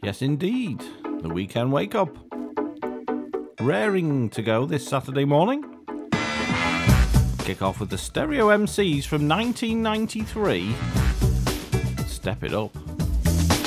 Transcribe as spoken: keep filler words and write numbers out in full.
Yes, indeed. The weekend wake up. Raring to go this Saturday morning. Kick off with the Stereo M Cs from nineteen ninety-three. Step It Up.